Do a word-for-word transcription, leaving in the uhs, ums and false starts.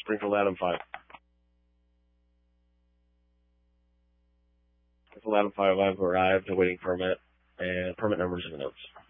Springfield Adam five. Springfield Adam five, I've arrived, awaiting permit, and permit numbers in the notes.